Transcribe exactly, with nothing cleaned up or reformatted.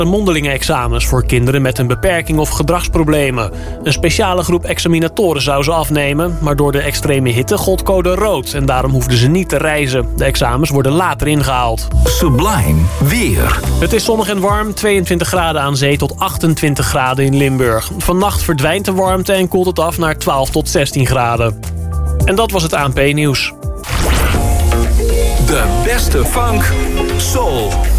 mondelingenexamens voor kinderen met een beperking of gedragsproblemen. Een speciale groep examinatoren zou ze afnemen, maar door de extreme hitte gold code rood en daarom hoefden ze niet te reizen. De examens worden later ingehaald. Sublime weer. Het is zonnig en warm, tweeëntwintig graden aan zee tot achtentwintig graden in Limburg. Vannacht verdwijnt de warmte en koelt het af naar twaalf tot zestien graden. En dat was het A N P-nieuws. De beste funk, soul